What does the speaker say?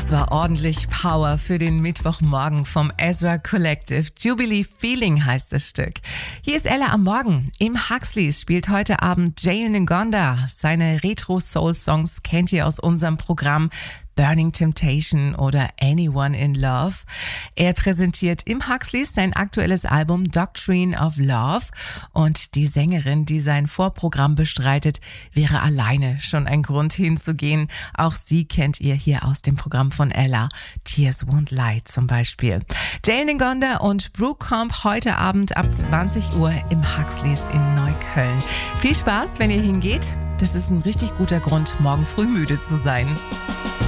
Das war ordentlich Power für den Mittwochmorgen vom Ezra Collective. Jubilee Feeling heißt das Stück. Hier ist Ella am Morgen. Im Huxleys spielt heute Abend Jalen Ngonda. Seine Retro-Soul-Songs kennt ihr aus unserem Programm Burning Temptation oder Anyone in Love. Er präsentiert im Huxleys sein aktuelles Album Doctrine of Love und die Sängerin, die sein Vorprogramm bestreitet, wäre alleine schon ein Grund hinzugehen. Auch sie kennt ihr hier aus dem Programm von Ella, Tears Won't Lie zum Beispiel. Jalen Ngonda und Brooke Comp heute Abend ab 20 Uhr im Huxleys in Neukölln. Viel Spaß, wenn ihr hingeht. Das ist ein richtig guter Grund, morgen früh müde zu sein.